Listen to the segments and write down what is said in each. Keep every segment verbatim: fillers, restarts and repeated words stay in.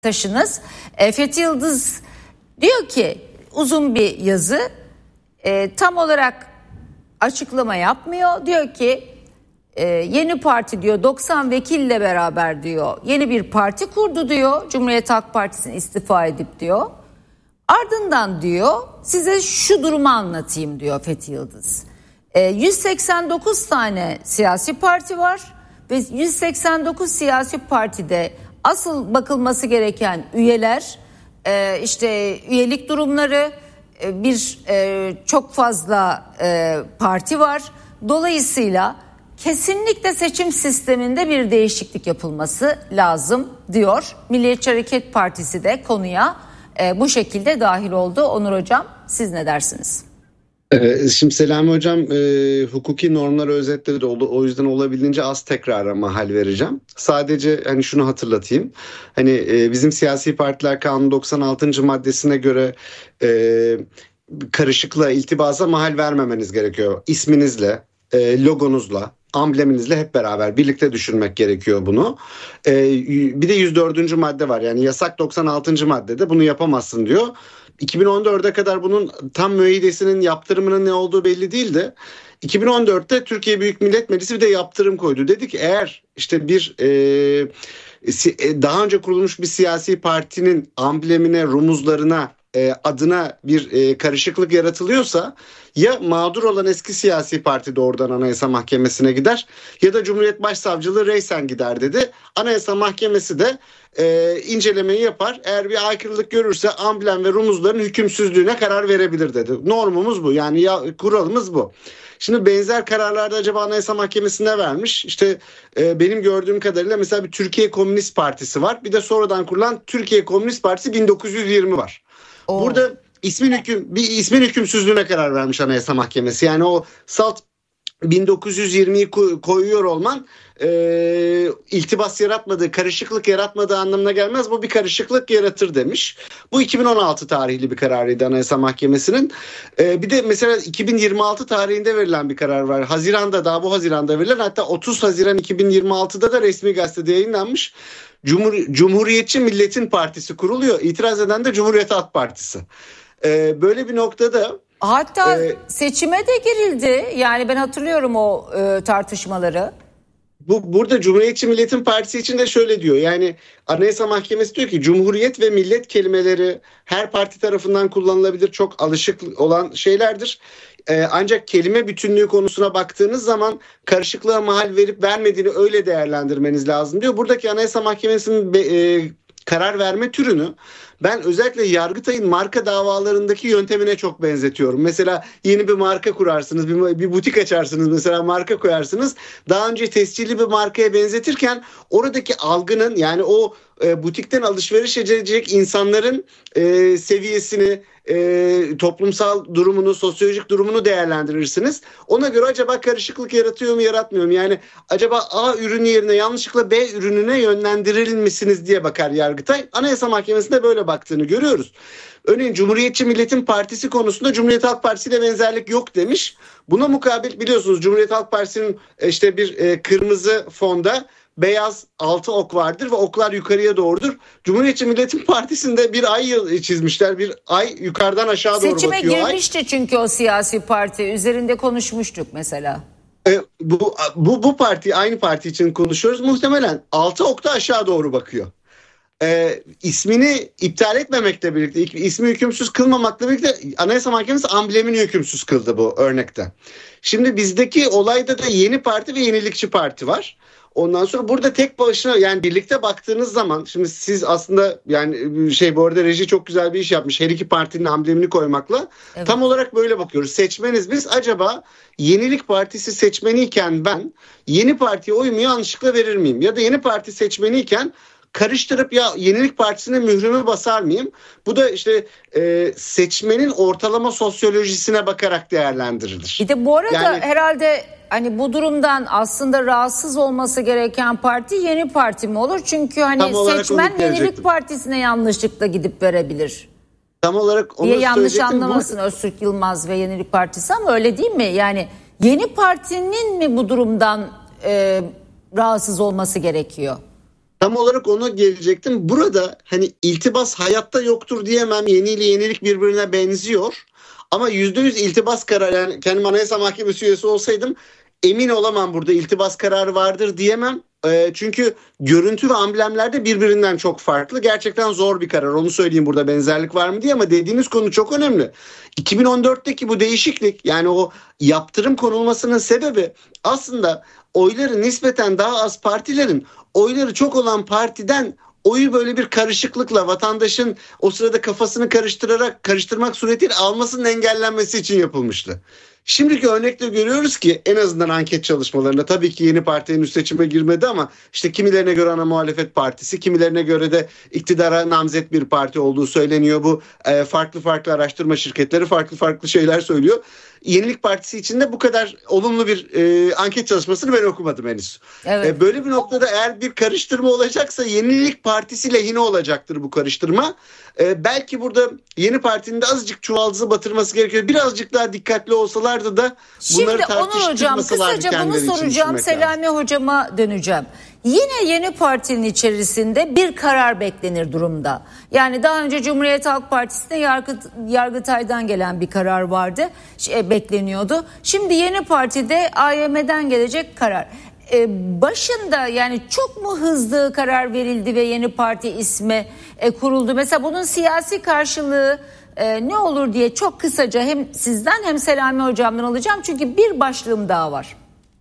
taşınız. E, Fethi Yıldız diyor ki uzun bir yazı, e, tam olarak açıklama yapmıyor. Diyor ki e, yeni parti diyor doksan vekille beraber diyor yeni bir parti kurdu diyor. Cumhuriyet Halk Partisi'ne istifa edip diyor. Ardından diyor size şu durumu anlatayım diyor Fethi Yıldız. E, yüz seksen dokuz tane siyasi parti var ve yüz seksen dokuz siyasi partide asıl bakılması gereken üyeler, e, işte üyelik durumları, e, bir e, çok fazla e, parti var. Dolayısıyla kesinlikle seçim sisteminde bir değişiklik yapılması lazım diyor. Milliyetçi Hareket Partisi de konuya e, bu şekilde dahil oldu. Onur Hocam, siz ne dersiniz? Şimdi Selami Hocam e, hukuki normları özetledi, o yüzden olabildiğince az tekrara mahal vereceğim. Sadece hani şunu hatırlatayım. Hani e, bizim siyasi partiler kanunu doksan altıncı maddesine göre e, karışıklığa, iltibasa mahal vermemeniz gerekiyor. İsminizle, e, logonuzla, ambleminizle hep beraber birlikte düşünmek gerekiyor bunu. E, bir de yüz dördüncü madde var, yani yasak doksan altıncı maddede bunu yapamazsın diyor. iki bin on dörde kadar bunun tam müeyyidesinin, yaptırımının ne olduğu belli değildi. iki bin on dörtte Türkiye Büyük Millet Meclisi bir de yaptırım koydu. Dedi ki eğer işte bir e, daha önce kurulmuş bir siyasi partinin amblemine, rumuzlarına, e, adına bir e, karışıklık yaratılıyorsa ya mağdur olan eski siyasi parti doğrudan Anayasa Mahkemesi'ne gider ya da Cumhuriyet Başsavcılığı reysen gider dedi. Anayasa Mahkemesi de e, incelemeyi yapar. Eğer bir aykırılık görürse amblem ve rumuzların hükümsüzlüğüne karar verebilir dedi. Normumuz bu, yani ya, kuralımız bu. Şimdi benzer kararlarda acaba Anayasa Mahkemesi'ne vermiş. İşte e, benim gördüğüm kadarıyla mesela bir Türkiye Komünist Partisi var. Bir de sonradan kurulan Türkiye Komünist Partisi bin dokuz yüz yirmi var. Oo. Burada ismin hüküm bir ismin hükümsüzlüğüne karar vermiş Anayasa Mahkemesi. Yani o salt bin dokuz yüz yirmiyi koyuyor olman e, iltibas yaratmadığı, karışıklık yaratmadığı anlamına gelmez. Bu bir karışıklık yaratır demiş. Bu iki bin on altı tarihli bir kararıydı Anayasa Mahkemesi'nin. E, bir de mesela iki bin yirmi altı tarihinde verilen bir karar var. Haziran'da, daha bu Haziran'da verilen, hatta otuz Haziran iki bin yirmi altıda da resmi gazetede yayınlanmış. Cumhur, Cumhuriyetçi Milletin Partisi kuruluyor. İtiraz eden de Cumhuriyet Halk Partisi. E, böyle bir noktada hatta ee, seçime de girildi. Yani ben hatırlıyorum o e, tartışmaları. Bu burada Cumhuriyetçi Milletin Partisi için de şöyle diyor. Yani Anayasa Mahkemesi diyor ki Cumhuriyet ve millet kelimeleri her parti tarafından kullanılabilir, çok alışık olan şeylerdir. Ee, ancak kelime bütünlüğü konusuna baktığınız zaman karışıklığa mahal verip vermediğini öyle değerlendirmeniz lazım diyor. Buradaki Anayasa Mahkemesi'nin e, karar verme türünü ben özellikle Yargıtay'ın marka davalarındaki yöntemine çok benzetiyorum. Mesela yeni bir marka kurarsınız, bir, bir butik açarsınız, mesela marka koyarsınız. Daha önce tescilli bir markaya benzetirken oradaki algının, yani o e, butikten alışveriş edecek insanların e, seviyesini, e, toplumsal durumunu, sosyolojik durumunu değerlendirirsiniz. Ona göre acaba karışıklık yaratıyor mu, yaratmıyor mu? Yani acaba A ürünü yerine yanlışlıkla B ürününe yönlendirilmişsiniz diye bakar Yargıtay. Anayasa Mahkemesi'nde böyle baktığını görüyoruz. Örneğin Cumhuriyetçi Milletin Partisi konusunda Cumhuriyet Halk Partisi ile benzerlik yok demiş. Buna mukabil biliyorsunuz Cumhuriyet Halk Partisi'nin işte bir e, kırmızı fonda beyaz altı ok vardır ve oklar yukarıya doğrudur. Cumhuriyetçi Milletin Partisi'nde bir ay çizmişler. Bir ay yukarıdan aşağı doğru Seçime bakıyor. Seçime girmişti ay. Çünkü o siyasi parti üzerinde konuşmuştuk mesela. E, bu, bu, bu parti, aynı parti için konuşuyoruz. Muhtemelen altı okta aşağı doğru bakıyor. E, ismini iptal etmemekle birlikte, ismi hükümsüz kılmamakla birlikte Anayasa Mahkemesi amblemini hükümsüz kıldı bu örnekte. Şimdi bizdeki olayda da Yeni Parti ve Yenilikçi Parti var. Ondan sonra burada tek başına, yani birlikte baktığınız zaman, şimdi siz aslında yani şey, bu arada reji çok güzel bir iş yapmış her iki partinin amblemini koymakla. Evet. Tam olarak böyle bakıyoruz. Seçmeniz biz, acaba Yenilik Partisi seçmeniyken ben Yeni Parti'ye oyumu yanlışlıkla verir miyim? Ya da Yeni Parti seçmeniyken karıştırıp ya Yenilik Partisi'ne mührümü basar mıyım? Bu da işte e, seçmenin ortalama sosyolojisine bakarak değerlendirilir. Bir de bu arada yani, herhalde hani bu durumdan aslında rahatsız olması gereken parti Yeni Parti mi olur? Çünkü hani seçmen Yenilik Partisi'ne yanlışlıkla gidip verebilir. Tam olarak onu diye yanlış anlamasın bu... Öztürk Yılmaz ve Yenilik Partisi, ama öyle değil mi? Yani Yeni Parti'nin mi bu durumdan e, rahatsız olması gerekiyor? Tam olarak ona gelecektim. Burada hani iltibas hayatta yoktur diyemem. Yeni ile yenilik birbirine benziyor. Ama yüzde yüz iltibas kararı, yani kendim Anayasa Mahkemesi üyesi olsaydım emin olamam burada iltibas kararı vardır diyemem. E, çünkü görüntü ve amblemler de birbirinden çok farklı. Gerçekten zor bir karar. Onu söyleyeyim, burada benzerlik var mı diye, ama dediğiniz konu çok önemli. iki bin on dörtteki bu değişiklik, yani o yaptırım konulmasının sebebi aslında oyları nispeten daha az partilerin oyları çok olan partiden oyu böyle bir karışıklıkla vatandaşın o sırada kafasını karıştırarak karıştırmak suretiyle almasının engellenmesi için yapılmıştı. Şimdiki örnekte görüyoruz ki en azından anket çalışmalarında tabii ki yeni parti henüz seçime girmedi ama işte kimilerine göre ana muhalefet partisi, kimilerine göre de iktidara namzet bir parti olduğu söyleniyor. Bu e, farklı farklı araştırma şirketleri farklı farklı şeyler söylüyor. Yenilik Partisi içinde bu kadar olumlu bir e, anket çalışmasını ben okumadım henüz. Evet. E, böyle bir noktada eğer bir karıştırma olacaksa Yenilik Partisi lehine olacaktır bu karıştırma. E, belki burada Yeni Parti'nin de azıcık çuvaldızı batırması gerekiyor. Birazcık daha dikkatli olsalardı da bunları tartıştırmasalardı. Şimdi Onur Hocam, kısaca bunu soracağım, Selami Hocama döneceğim. Yine Yeni Parti'nin içerisinde bir karar beklenir durumda. Yani daha önce Cumhuriyet Halk Partisi'ne Yargı, Yargıtay'dan gelen bir karar vardı, şey, bekleniyordu. Şimdi Yeni Parti'de A Y M'den gelecek karar. Ee, başında yani çok mu hızlı karar verildi ve Yeni Parti ismi e, kuruldu? Mesela bunun siyasi karşılığı e, ne olur diye çok kısaca hem sizden hem Selami Hocam'dan alacağım. Çünkü bir başlığım daha var.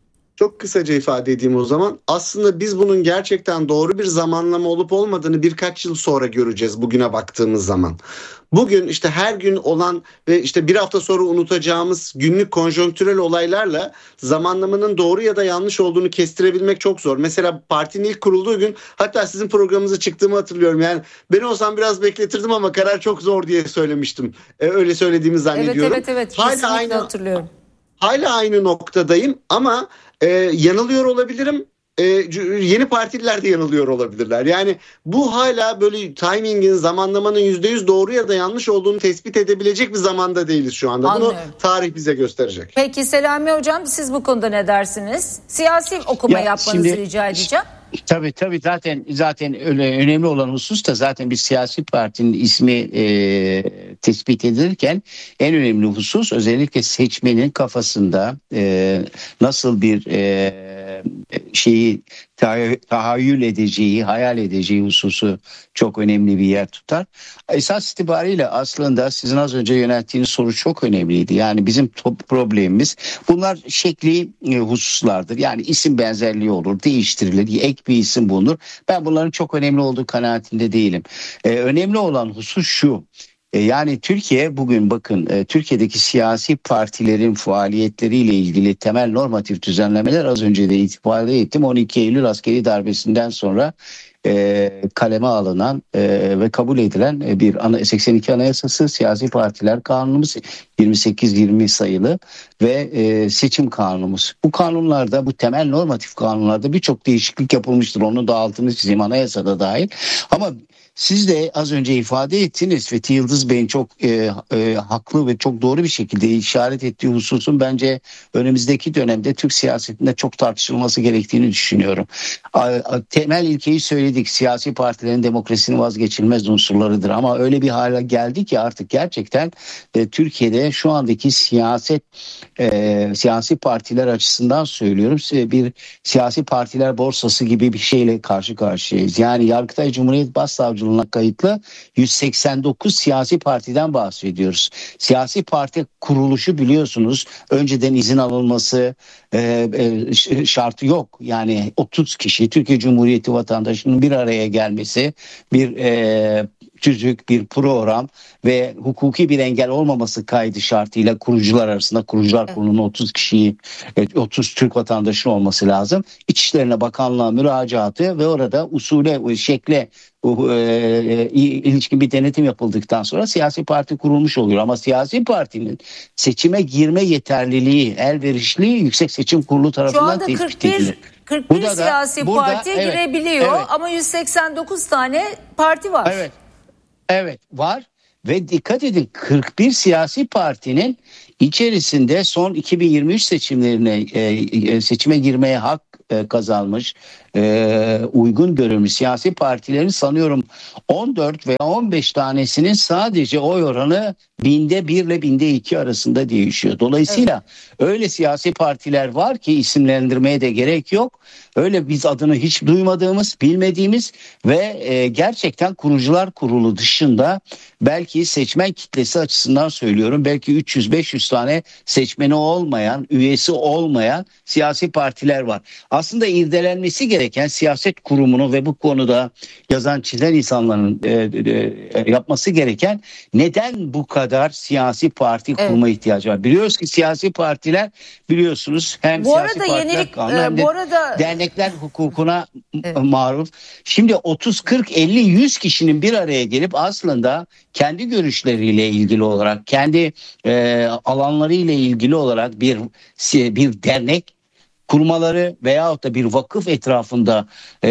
Çok kısaca ifade edeyim o zaman. Aslında biz bunun gerçekten doğru bir zamanlama olup olmadığını birkaç yıl sonra göreceğiz bugüne baktığımız zaman. Bugün işte her gün olan ve işte bir hafta sonra unutacağımız günlük konjonktürel olaylarla zamanlamanın doğru ya da yanlış olduğunu kestirebilmek çok zor. Mesela partinin ilk kurulduğu gün, hatta sizin programınıza çıktığımı hatırlıyorum. Yani ben olsam biraz bekletirdim ama karar çok zor diye söylemiştim. Ee, öyle söylediğimi zannediyorum. Evet evet evet. Hala aynı, hatırlıyorum. Hala aynı noktadayım ama e, yanılıyor olabilirim. Ee, yeni partililer de yanılıyor olabilirler. Yani bu hala böyle timingin, zamanlamanın yüzde yüz doğru ya da yanlış olduğunu tespit edebilecek bir zamanda değiliz şu anda. Anlıyorum. Bunu tarih bize gösterecek. Peki Selami Hocam, siz bu konuda ne dersiniz? Siyasi okuma ya yapmanızı şimdi, rica edeceğim. Tabii tabii zaten zaten öyle önemli olan husus da zaten bir siyasi partinin ismi e, tespit edilirken en önemli husus özellikle seçmenin kafasında e, nasıl bir e, şeyi tahayyül edeceği, hayal edeceği hususu çok önemli bir yer tutar. Esas itibariyle aslında sizin az önce yönelttiğiniz soru çok önemliydi. Yani bizim top problemimiz bunlar şekli e, hususlardır. Yani isim benzerliği olur, değiştirilir, ek bir isim bulunur. Ben bunların çok önemli olduğu kanaatinde değilim. E, önemli olan husus şu. Yani Türkiye bugün bakın Türkiye'deki siyasi partilerin faaliyetleriyle ilgili temel normatif düzenlemeler az önce de ifade ettim. on iki Eylül askeri darbesinden sonra e, kaleme alınan e, ve kabul edilen bir ana, seksen iki Anayasası, siyasi partiler kanunumuz yirmi sekiz yirmi sayılı ve e, seçim kanunumuz. Bu kanunlarda, bu temel normatif kanunlarda birçok değişiklik yapılmıştır. Onun da altını çizeyim, anayasada dahil. Ama siz de az önce ifade ettiniz, Fethi Yıldız Bey'in çok e, e, haklı ve çok doğru bir şekilde işaret ettiği hususun bence önümüzdeki dönemde Türk siyasetinde çok tartışılması gerektiğini düşünüyorum. A, a, temel ilkeyi söyledik, siyasi partilerin demokrasinin vazgeçilmez unsurlarıdır ama öyle bir hale geldi ki artık gerçekten e, Türkiye'de şu andaki siyaset e, siyasi partiler açısından söylüyorum, bir siyasi partiler borsası gibi bir şeyle karşı karşıyayız. Yani Yargıtay Cumhuriyet Başsavcılığı kayıtlı yüz seksen dokuz siyasi partiden bahsediyoruz. Siyasi parti kuruluşu biliyorsunuz önceden izin alınması e, e, şartı yok. Yani otuz kişi Türkiye Cumhuriyeti vatandaşının bir araya gelmesi, bir e, tüzük, bir program ve hukuki bir engel olmaması kaydı şartıyla kurucular arasında, kurucular kurulunun otuz kişiyi, otuz Türk vatandaşının olması lazım. İçişlerine Bakanlığa müracaatı ve orada usule, şekle e, e, ilişkin bir denetim yapıldıktan sonra siyasi parti kurulmuş oluyor. Ama siyasi partinin seçime girme yeterliliği, elverişliği Yüksek Seçim Kurulu tarafından tespit edilir. kırk bir siyasi burada, parti evet, girebiliyor evet. Ama yüz seksen dokuz tane parti var. Evet. Evet var ve dikkat edin, kırk bir siyasi partinin içerisinde son iki bin yirmi üç seçimlerine e, seçime girmeye hak e, kazanmış e, uygun görülmüş siyasi partilerin sanıyorum on dört veya on beş tanesinin sadece oy oranı binde bir ile binde iki arasında değişiyor. Dolayısıyla evet. öyle siyasi partiler var ki isimlendirmeye de gerek yok. Öyle biz adını hiç duymadığımız, bilmediğimiz ve e, gerçekten kurucular kurulu dışında belki seçmen kitlesi açısından söylüyorum, belki üç yüz beş yüz tane seçmeni olmayan, üyesi olmayan siyasi partiler var. Aslında irdelenmesi gereken siyaset kurumunu ve bu konuda yazan çizen insanların e, e, yapması gereken, neden bu kadar siyasi parti evet. kurma ihtiyacı var? Biliyoruz ki siyasi partiler, biliyorsunuz hem bu siyasi arada partiler yenilik, kanunu e, hem de bu arada... dernekler hukukuna evet. maruf. Şimdi otuz kırk elli yüz kişinin bir araya gelip aslında kendi görüşleriyle ilgili olarak, kendi e, alanlarıyla ilgili olarak bir bir dernek kurmaları veyahut da bir vakıf etrafında e,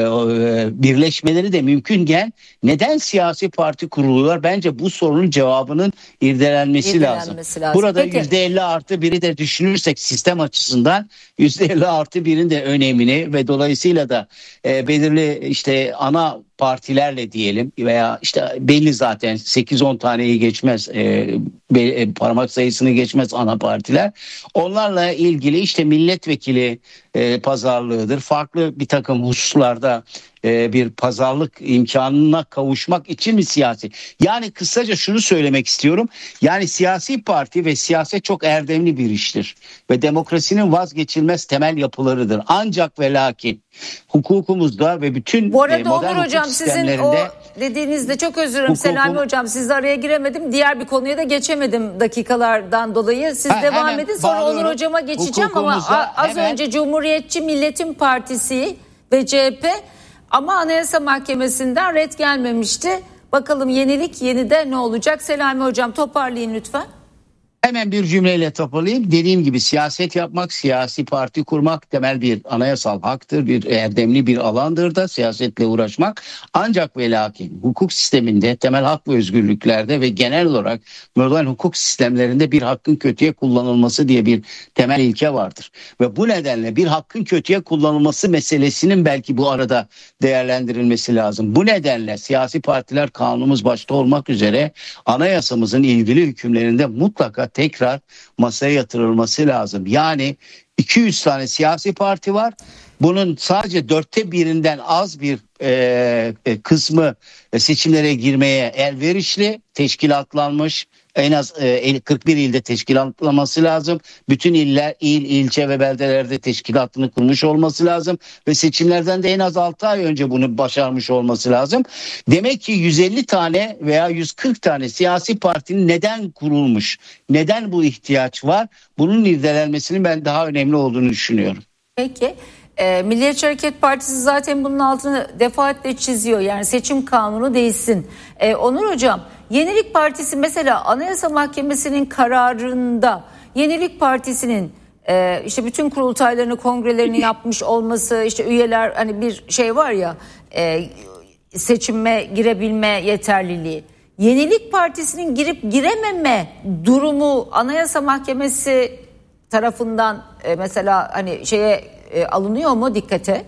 e, birleşmeleri de mümkünken neden siyasi parti kuruluyorlar? Bence bu sorunun cevabının irdelenmesi, irdelenmesi lazım. lazım. Burada yüzde elli artı biri de düşünürsek sistem açısından yüzde elli artı birin de önemini ve dolayısıyla da e, belirli işte ana partilerle diyelim veya işte belli zaten sekiz on taneyi geçmez, e, be, parmak sayısını geçmez ana partiler. Onlarla ilgili işte milletvekili e, pazarlığıdır. Farklı bir takım hususlarda e, bir pazarlık imkanına kavuşmak için mi siyasi? Yani kısaca şunu söylemek istiyorum. Yani siyasi parti ve siyaset çok erdemli bir iştir. Ve demokrasinin vazgeçilmez temel yapılarıdır. Ancak ve lakin hukukumuzda ve bütün bu arada e, modern Onur hukuk Hocam sizin o dediğinizde çok özür dilerim hukukum... Selami Hocam sizle araya giremedim. Diğer bir konuya da geçemedim dakikalardan dolayı. Siz ha, devam edin sonra bağlıyorum. Onur Hocama geçeceğim ama az hemen... önce Cumhuriyetçi Milletin Partisi ve C H P ama Anayasa Mahkemesi'nden ret gelmemişti. Bakalım yenilik yenide ne olacak? Selami Hocam toparlayın lütfen. Hemen bir cümleyle toparlayayım. Dediğim gibi siyaset yapmak, siyasi parti kurmak temel bir anayasal haktır. Bir erdemli bir alandır da siyasetle uğraşmak. Ancak ve lakin hukuk sisteminde, temel hak ve özgürlüklerde ve genel olarak modern hukuk sistemlerinde bir hakkın kötüye kullanılması diye bir temel ilke vardır. Ve bu nedenle bir hakkın kötüye kullanılması meselesinin belki bu arada değerlendirilmesi lazım. Bu nedenle siyasi partiler kanunumuz başta olmak üzere anayasamızın ilgili hükümlerinde mutlaka tekrar masaya yatırılması lazım. Yani iki yüz tane siyasi parti var. Bunun sadece dörtte birinden az bir e, e, kısmı seçimlere girmeye elverişli, teşkilatlanmış. En az e, kırk bir ilde teşkilatlaması lazım. Bütün iller, il, ilçe ve beldelerde teşkilatını kurmuş olması lazım. Ve seçimlerden de en az altı ay önce bunu başarmış olması lazım. Demek ki yüz elli tane veya yüz kırk tane siyasi partinin neden kurulmuş? Neden bu ihtiyaç var? Bunun irdelenmesinin ben daha önemli olduğunu düşünüyorum. Peki. E, Milliyetçi Hareket Partisi zaten bunun altını defaatle çiziyor. Yani seçim kanunu değişsin. E, Onur Hocam, Yenilik Partisi mesela Anayasa Mahkemesi'nin kararında Yenilik Partisi'nin e, işte bütün kurultaylarını, kongrelerini yapmış olması, işte üyeler hani bir şey var ya e, seçime girebilme yeterliliği. Yenilik Partisi'nin girip girememe durumu Anayasa Mahkemesi tarafından e, mesela hani şeye E, alınıyor mu dikkate?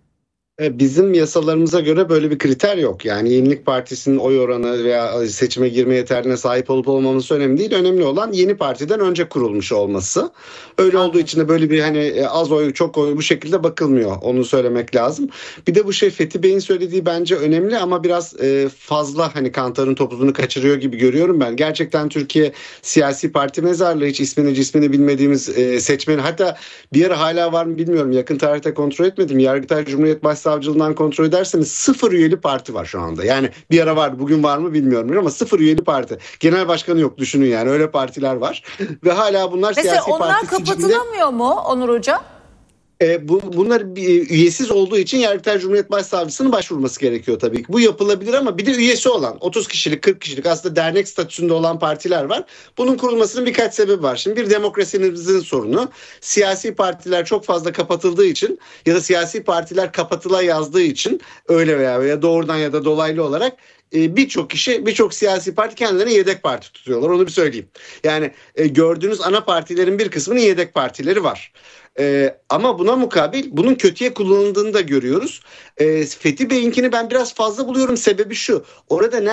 Bizim yasalarımıza göre böyle bir kriter yok. Yani Yenilik Partisi'nin oy oranı veya seçime girme yeterliğine sahip olup olmaması önemli değil. Önemli olan yeni partiden önce kurulmuş olması. Öyle olduğu için de böyle bir hani az oy çok oy bu şekilde bakılmıyor. Onu söylemek lazım. Bir de bu şey Fethi Bey'in söylediği bence önemli ama biraz fazla hani kantarın topuzunu kaçırıyor gibi görüyorum ben. Gerçekten Türkiye siyasi parti mezarlığı, hiç ismini cismini bilmediğimiz seçmeni, hatta bir ara hala var mı bilmiyorum. Yakın tarihte kontrol etmedim. Yargıtay Cumhuriyet Başsavcılığı Savcılığından kontrol ederseniz sıfır üyeli parti var şu anda. Yani bir ara vardı, bugün var mı bilmiyorum ama sıfır üyeli parti. Genel başkanı yok, düşünün yani, öyle partiler var. Ve hala bunlar mesela siyasi parti Mesela onlar kapatılamıyor mu Onur Hocam? E, bu, bunlar bir, üyesiz olduğu için Yargıtay Cumhuriyet Başsavcısının başvurması gerekiyor tabii ki. Bu yapılabilir ama bir de üyesi olan otuz kişilik kırk kişilik aslında dernek statüsünde olan partiler var. Bunun kurulmasının birkaç sebebi var. Şimdi bir, demokrasimizin sorunu. Siyasi partiler çok fazla kapatıldığı için ya da siyasi partiler kapatıla yazdığı için öyle veya, veya doğrudan ya da dolaylı olarak birçok kişi, birçok siyasi parti kendilerine yedek parti tutuyorlar. Onu bir söyleyeyim. Yani gördüğünüz ana partilerin bir kısmının yedek partileri var. Ee, ama buna mukabil bunun kötüye kullanıldığını da görüyoruz. Ee, Fethi Bey'inkini ben biraz fazla buluyorum. Sebebi şu. Orada